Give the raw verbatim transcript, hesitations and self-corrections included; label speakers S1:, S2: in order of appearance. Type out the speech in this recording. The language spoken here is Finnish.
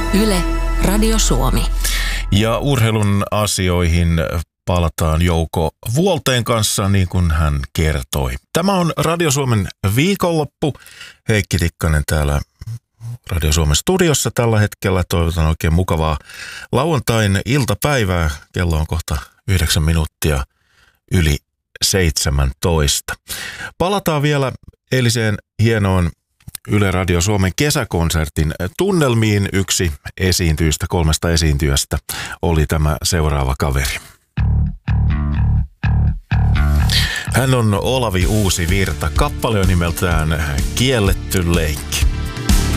S1: Yle, Radio Suomi.
S2: Ja urheilun asioihin palataan Jouko Vuolteen kanssa, niin kuin hän kertoi. Tämä on Radio Suomen viikonloppu. Heikki Tikkanen täällä Radio Suomen studiossa tällä hetkellä. Toivotan oikein mukavaa lauantain iltapäivää. Kello on kohta yhdeksän minuuttia yli seitsemäntoista. Palataan vielä eiliseen hienoon Yle Radio Suomen kesäkonsertin tunnelmiin. Yksi esiintyjistä, kolmesta esiintyjästä oli tämä seuraava kaveri. Hän on Olavi Uusivirta. Kappale on nimeltään Kielletty leikki.